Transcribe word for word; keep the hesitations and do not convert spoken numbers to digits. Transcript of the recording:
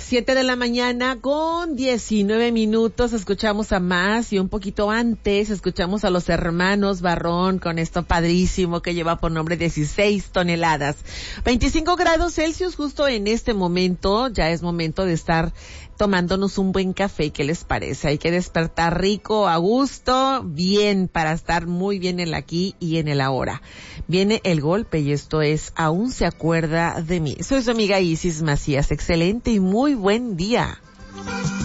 siete de la mañana con diecinueve minutos escuchamos a Más y un poquito antes escuchamos a los hermanos Barrón con esto padrísimo que lleva por nombre dieciséis toneladas. veinticinco grados Celsius justo en este momento, ya es momento de estar tomándonos un buen café. ¿Qué les parece? Hay que despertar rico, a gusto, bien, para estar muy bien en el aquí y en el ahora. Viene el golpe y esto es Aún se acuerda de mí. Soy su amiga Isis Macías. Excelente y muy buen día.